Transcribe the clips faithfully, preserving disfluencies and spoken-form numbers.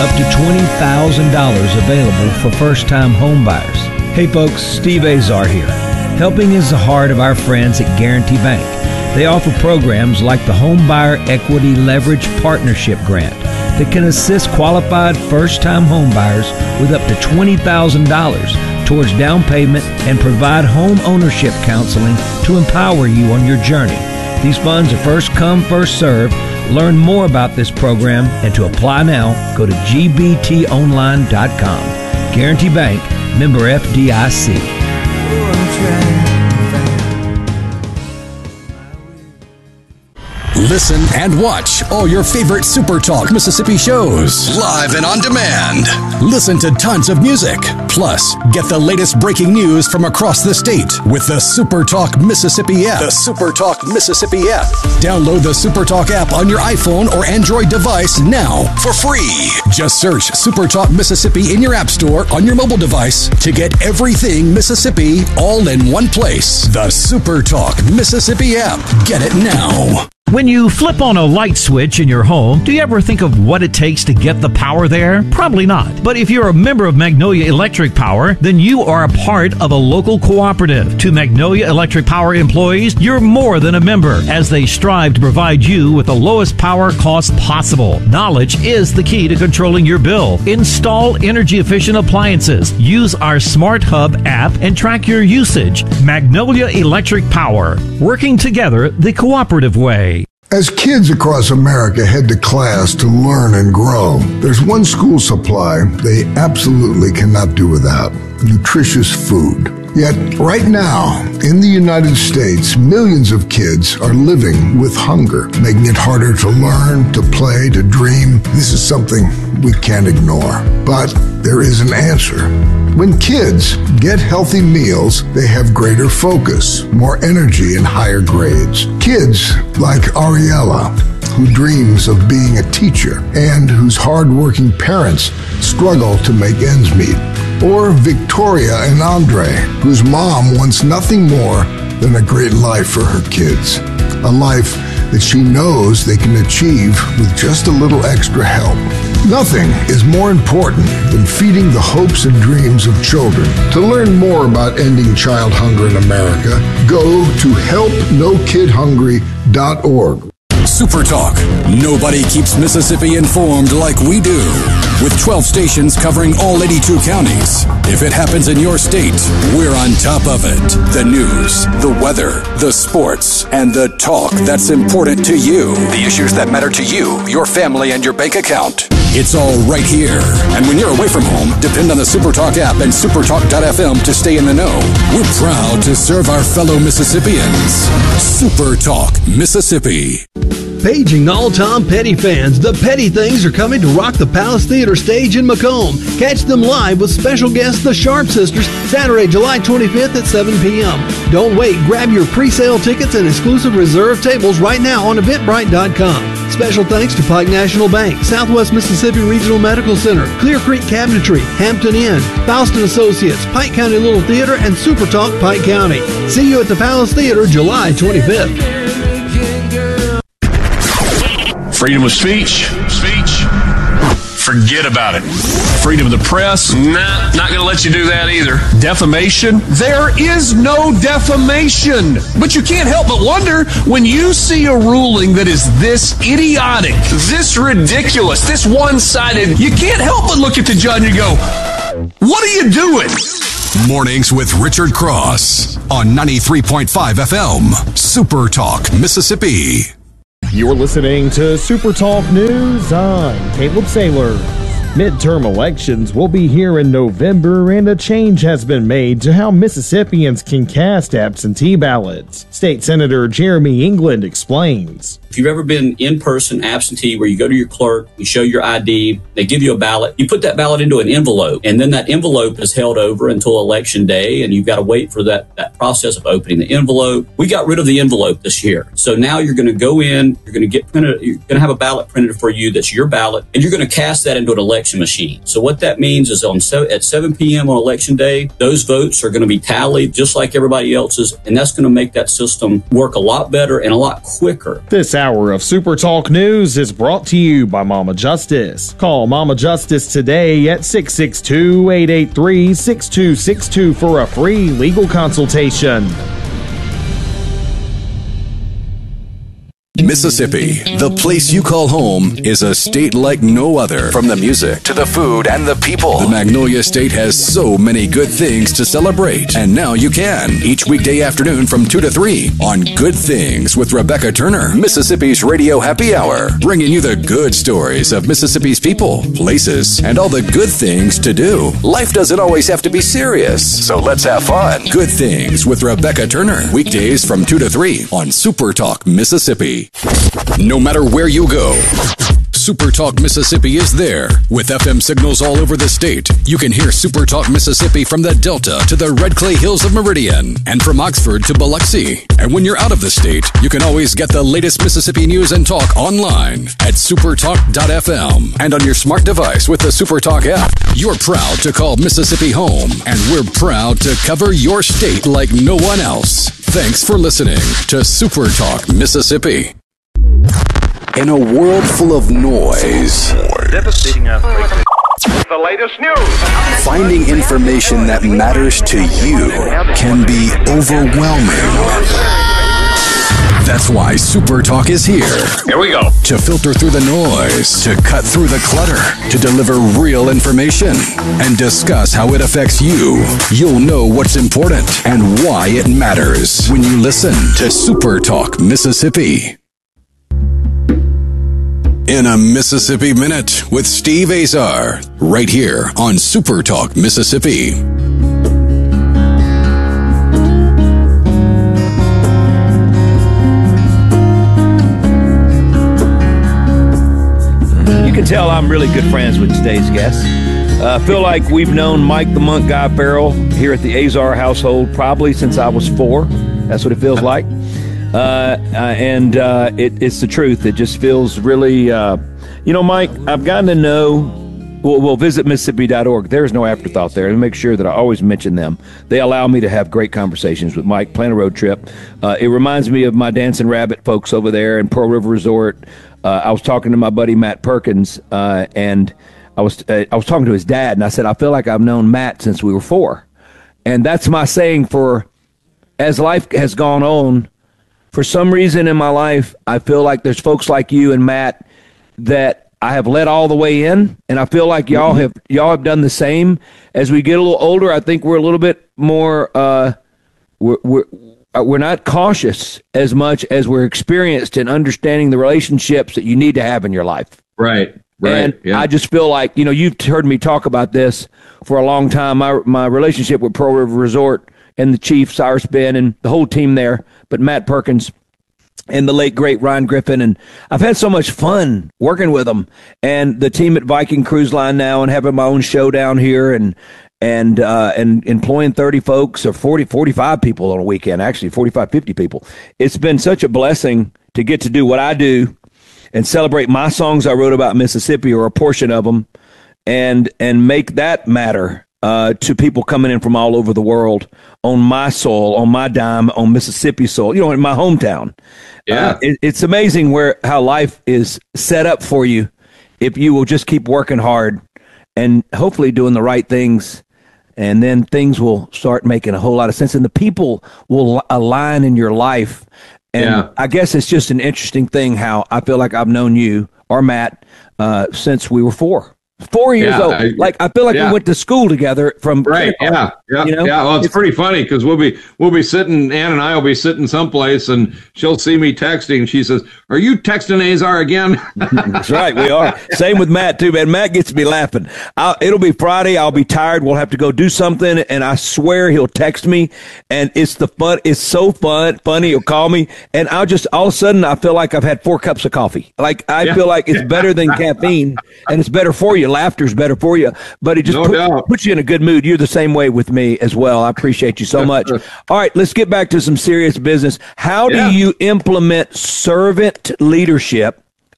Up to twenty thousand dollars available for first-time home buyers. Hey folks, Steve Azar here. Helping is the heart of our friends at Guarantee Bank. They offer programs like the Home Buyer Equity Leverage Partnership Grant that can assist qualified first-time home buyers with up to twenty thousand dollars towards down payment and provide home ownership counseling to empower you on your journey. These funds are first come, first served. Learn more about this program and to apply now, go to G B T online dot com. Guarantee Bank, member F D I C. Listen and watch all your favorite Super Talk Mississippi shows live and on demand. Listen to tons of music. Plus, get the latest breaking news from across the state with the Super Talk Mississippi app. The Super Talk Mississippi app. Download the Super Talk app on your iPhone or Android device now for free. Just search Super Talk Mississippi in your app store on your mobile device to get everything Mississippi all in one place. The Super Talk Mississippi app. Get it now. When you flip on a light switch in your home, do you ever think of what it takes to get the power there? Probably not. But if you're a member of Magnolia Electric Power, then you are a part of a local cooperative. To Magnolia Electric Power employees, you're more than a member, as they strive to provide you with the lowest power cost possible. Knowledge is the key to controlling your bill. Install energy-efficient appliances. Use our Smart Hub app and track your usage. Magnolia Electric Power. Working together the cooperative way. As kids across America head to class to learn and grow, there's one school supply they absolutely cannot do without: nutritious food. Yet, right now, in the United States, millions of kids are living with hunger, making it harder to learn, to play, to dream. This is something we can't ignore. But there is an answer. When kids get healthy meals, they have greater focus, more energy, and higher grades. Kids like Ariella, who dreams of being a teacher and whose hardworking parents struggle to make ends meet. Or Victoria and Andre, whose mom wants nothing more than a great life for her kids. A life that she knows they can achieve with just a little extra help. Nothing is more important than feeding the hopes and dreams of children. To learn more about ending child hunger in America, go to help no kid hungry dot org. Super Talk. Nobody keeps Mississippi informed like we do. With twelve stations covering all eighty-two counties. If it happens in your state, we're on top of it. The news, the weather, the sports, and the talk that's important to you. The issues that matter to you, your family, and your bank account. It's all right here. And when you're away from home, depend on the Super Talk app and supertalk dot f m to stay in the know. We're proud to serve our fellow Mississippians. Super Talk Mississippi. Paging all Tom Petty fans, the Petty Things are coming to rock the Palace Theater stage in Macomb. Catch them live with special guests, the Sharp Sisters, Saturday, July twenty-fifth at seven p.m. Don't wait. Grab your pre-sale tickets and exclusive reserve tables right now on eventbrite dot com. Special thanks to Pike National Bank, Southwest Mississippi Regional Medical Center, Clear Creek Cabinetry, Hampton Inn, Faustin Associates, Pike County Little Theater, and Super Talk Pike County. See you at the Palace Theater July twenty-fifth. Freedom of speech, speech, forget about it. Freedom of the press, nah, not going to let you do that either. Defamation, there is no defamation. But you can't help but wonder when you see a ruling that is this idiotic, this ridiculous, this one-sided, you can't help but look at the judge and go, what are you doing? Mornings with Richard Cross on ninety-three point five F M, Super Talk Mississippi. You're listening to Super Talk News. I'm Caleb Saylor. Midterm elections will be here in November, and a change has been made to how Mississippians can cast absentee ballots. State Senator Jeremy England explains. If you've ever been in-person absentee where you go to your clerk, you show your I D, they give you a ballot, you put that ballot into an envelope, and then that envelope is held over until election day, and you've got to wait for that, that process of opening the envelope. We got rid of the envelope this year. So now you're going to go in, you're going to get printed, you're going to have a ballot printed for you that's your ballot, and you're going to cast that into an election election machine. So what that means is on so, at seven p.m. on election day, those votes are going to be tallied just like everybody else's, and that's going to make that system work a lot better and a lot quicker. This hour of Super Talk News is brought to you by Mama Justice. Call Mama Justice today at six six two, eight eight three, six two six two for a free legal consultation. Mississippi, the place you call home, is a state like no other. From the music to the food and the people, the Magnolia State has so many good things to celebrate. And now you can, each weekday afternoon from two to three on Good Things with Rebecca Turner, Mississippi's Radio Happy Hour, bringing you the good stories of Mississippi's people, places, and all the good things to do. Life doesn't always have to be serious, so let's have fun. Good Things with Rebecca Turner, weekdays from two to three on Super Talk Mississippi. No matter where you go, Super Talk Mississippi is there. With F M signals all over the state, you can hear Super Talk Mississippi from the Delta to the Red Clay Hills of Meridian and from Oxford to Biloxi. And when you're out of the state, you can always get the latest Mississippi news and talk online at supertalk dot f m and on your smart device with the Super Talk app. You're proud to call Mississippi home, and we're proud to cover your state like no one else. Thanks for listening to Super Talk Mississippi. In a world full of noise, devastating earthquake. The latest news. Finding information that matters to you can be overwhelming. That's why Super Talk is here. Here we go. To filter through the noise, to cut through the clutter, to deliver real information, and discuss how it affects you. You'll know what's important and why it matters when you listen to Super Talk Mississippi. In a Mississippi Minute with Steve Azar, right here on Super Talk Mississippi. You can tell I'm really good friends with today's guest. I uh, feel like we've known Mike the Monk Guy Farrell here at the Azar household probably since I was four. That's what it feels like. Uh, uh, and uh, it, it's the truth. It just feels really, uh, you know, Mike, I've gotten to know, well, well visit Mississippi dot org. There's no afterthought there. And make sure that I always mention them. They allow me to have great conversations with Mike, plan a road trip. Uh, it reminds me of my Dancing Rabbit folks over there in Pearl River Resort. Uh, I was talking to my buddy Matt Perkins, uh, and I was uh, I was talking to his dad, and I said, I feel like I've known Matt since we were four. And that's my saying for, as life has gone on, for some reason in my life, I feel like there's folks like you and Matt that I have let all the way in, and I feel like y'all have y'all have done the same. As we get a little older, I think we're a little bit more uh, we're we're we're not cautious as much as we're experienced in understanding the relationships that you need to have in your life. Right. Right. And yeah. I just feel like, you know, you've heard me talk about this for a long time. My my relationship with Pearl River Resort and the chief, Cyrus Ben, and the whole team there, but Matt Perkins and the late, great Ryan Griffin. And I've had so much fun working with them. And the team at Viking Cruise Line now, and having my own show down here, and and uh, and employing thirty folks or forty, forty-five people on a weekend, actually forty-five, fifty people. It's been such a blessing to get to do what I do and celebrate my songs I wrote about Mississippi, or a portion of them, and and make that matter Uh, to people coming in from all over the world on my soil, on my dime, on Mississippi soil, you know, in my hometown. Yeah. Uh, it, it's amazing where how life is set up for you if you will just keep working hard and hopefully doing the right things, and then things will start making a whole lot of sense, and the people will align in your life. And yeah. I guess it's just an interesting thing how I feel like I've known you or Matt uh, since we were four. Four years yeah, old. I, like I feel like yeah. we went to school together from right. Yeah, yeah, you know? yeah. Well, it's, it's pretty funny because we'll be we'll be sitting. Ann and I will be sitting someplace, and she'll see me texting. She says, "Are you texting Azar again?" That's right. We are. Same with Matt too, man. Matt gets me laughing. I'll, it'll be Friday. I'll be tired. We'll have to go do something, and I swear he'll text me, and it's the fun. It's so fun, funny. He'll call me, and I'll just all of a sudden I feel like I've had four cups of coffee. Like I yeah. feel like it's better than caffeine, and it's better for you. Laughter's better for you, but it just no put, puts you in a good mood. You're the same way with me as well. I appreciate you so much. All right, let's get back to some serious business. How do yeah. you implement servant leadership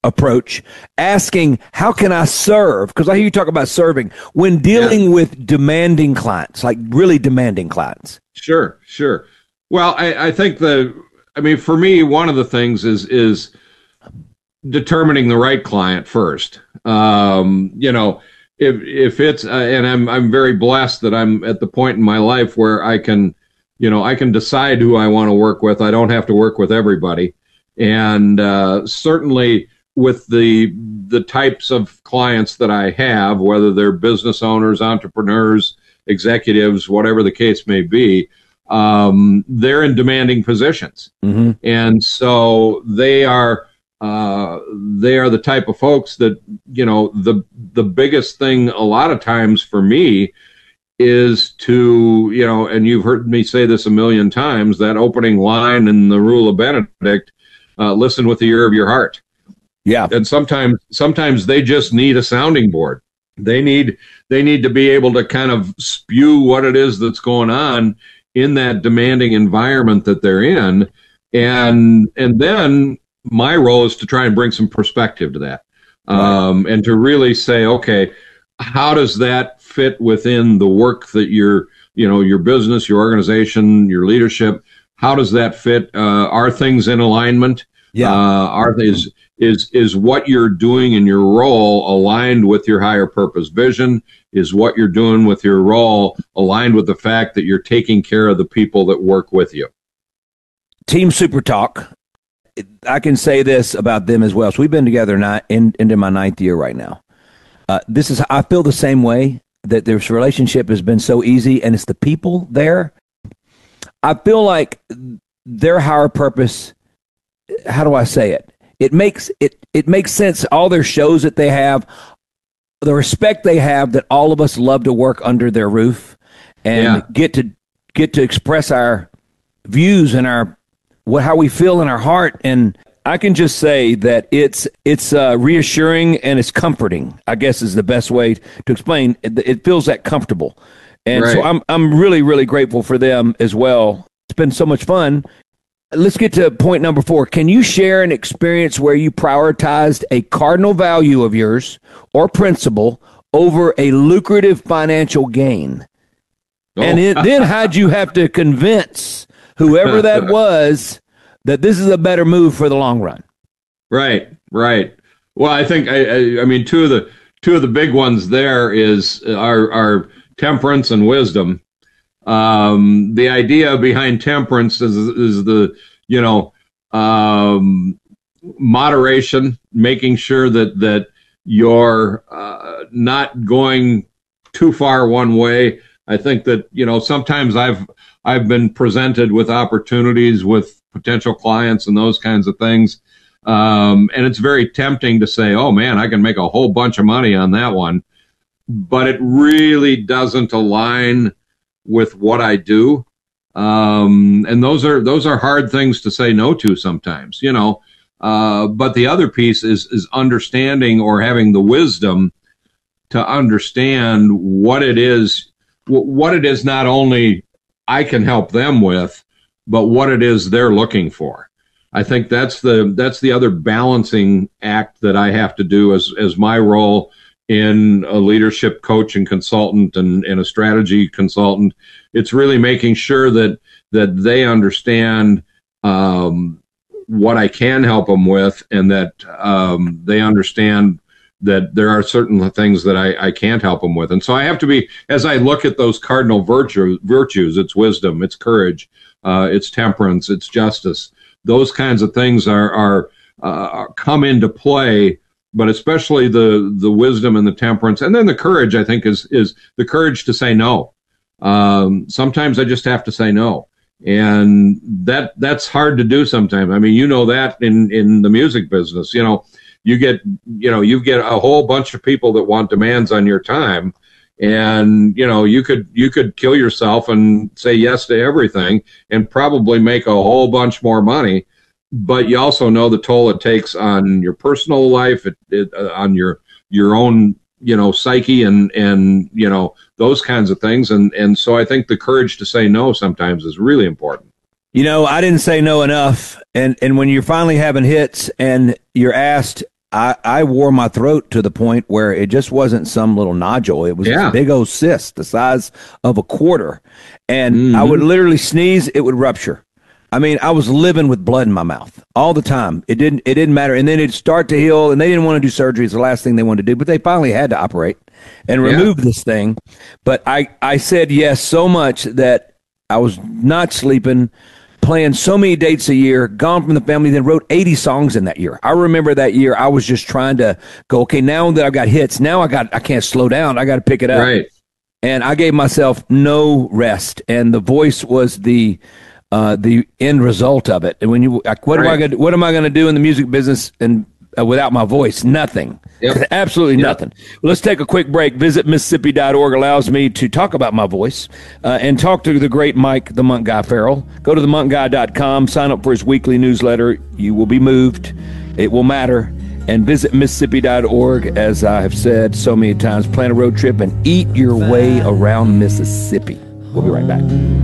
approach, asking, how can I serve? Because I hear you talk about serving when dealing yeah. with demanding clients, like really demanding clients. Sure, sure. Well, I, I think the, I mean, for me, one of the things is, is determining the right client first. Um, you know, if, if it's, uh, and I'm, I'm very blessed that I'm at the point in my life where I can, you know, I can decide who I want to work with. I don't have to work with everybody. And, uh, certainly, with the the types of clients that I have, whether they're business owners, entrepreneurs, executives, whatever the case may be, um, they're in demanding positions, mm-hmm. and so they are uh, they are the type of folks that, you know, the the biggest thing a lot of times for me is to, you know, and you've heard me say this a million times, that opening line in the Rule of Benedict, uh, listen with the ear of your heart. Yeah. And sometimes, sometimes they just need a sounding board. They need, they need to be able to kind of spew what it is that's going on in that demanding environment that they're in. And, and then my role is to try and bring some perspective to that. Right. Um, and to really say, okay, how does that fit within the work that you're, you know, your business, your organization, your leadership, how does that fit? Uh, are things in alignment? Yeah. Uh, are is is is what you're doing in your role aligned with your higher purpose vision? Is what you're doing with your role aligned with the fact that you're taking care of the people that work with you? Team Super Talk, I can say this about them as well. So we've been together nine, in, into my ninth year right now. Uh, this is, I feel the same way, that this relationship has been so easy, and it's the people there. I feel like their higher purpose, how do I say it? It makes it it makes sense. All their shows that they have, the respect they have, that all of us love to work under their roof and yeah. get to get to express our views and our what how we feel in our heart. And I can just say that it's it's uh, reassuring and it's comforting, I guess is the best way to explain. It, it feels that comfortable. And right. so I'm I'm really, really grateful for them as well. It's been so much fun. Let's get to point number four. Can you share an experience where you prioritized a cardinal value of yours or principle over a lucrative financial gain? Oh. And it, then how'd you have to convince whoever that was that this is a better move for the long run? Right, right. Well, I think, I, I, I mean, two of the two of the big ones there is our, our temperance and wisdom. Um, the idea behind temperance is, is the, you know, um, moderation, making sure that, that you're, uh, not going too far one way. I think that, you know, sometimes I've, I've been presented with opportunities with potential clients and those kinds of things. Um, and it's very tempting to say, oh man, I can make a whole bunch of money on that one, but it really doesn't align with what I do. Um, and those are, those are hard things to say no to sometimes, you know, uh, but the other piece is, is understanding or having the wisdom to understand what it is, what it is not only I can help them with, but what it is they're looking for. I think that's the, that's the other balancing act that I have to do as, as my role in a leadership coach and consultant and, and a strategy consultant. It's really making sure that, that they understand, um, what I can help them with, and that, um, they understand that there are certain things that I, I can't help them with. And so I have to be, as I look at those cardinal virtue, virtues, it's wisdom, it's courage, uh, it's temperance, it's justice. Those kinds of things are, are, uh, come into play, but especially the, the wisdom and the temperance. And then the courage, I think, is, is the courage to say no. Um, sometimes I just have to say no. And that, that's hard to do sometimes. I mean, you know that in, in the music business, you know, you get, you know, you get a whole bunch of people that want demands on your time. And, you know, you could, you could kill yourself and say yes to everything and probably make a whole bunch more money. But you also know the toll it takes on your personal life, it, it, uh, on your, your own, you know, psyche and, and, you know, those kinds of things. And, and so I think the courage to say no sometimes is really important. You know, I didn't say no enough. And, and when you're finally having hits and you're asked, I, I wore my throat to the point where it just wasn't some little nodule. It was Yeah. a big old cyst the size of a quarter. And Mhm. I would literally sneeze, it would rupture. I mean, I was living with blood in my mouth all the time. It didn't it didn't matter. And then it'd start to heal, and they didn't want to do surgery. It's the last thing they wanted to do, but they finally had to operate and Yeah. remove this thing. But I, I said yes so much that I was not sleeping, playing so many dates a year, gone from the family, then wrote eighty songs in that year. I remember that year I was just trying to go, okay, now that I've got hits, now I got I can't slow down. I got to pick it up. Right. And I gave myself no rest, and the voice was the uh, the end result of it. And when you, like, what am I Right. going to, what am I going to do in the music business and uh, without my voice? Nothing. Yep. Absolutely Yep. nothing. Well, let's take a quick break. Visit Mississippi dot org allows me to talk about my voice uh, and talk to the great Mike, the Monk Guy Farrell. Go to the monk guy dot com, sign up for his weekly newsletter. You will be moved. It will matter. And visit Mississippi dot org, as I have said so many times. Plan a road trip and eat your way around Mississippi. We'll be right back.